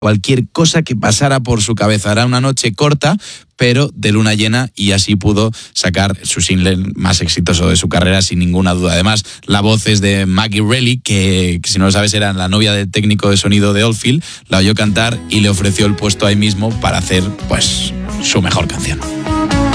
cualquier cosa que pasara por su cabeza. Era una noche corta, pero de luna llena, y así pudo sacar su single más exitoso de su carrera sin ninguna duda. Además, la voz es de Maggie Reilly, que si no lo sabes era la novia del técnico de sonido de Oldfield. La oyó cantar y le ofreció el puesto ahí mismo para hacer pues su mejor canción.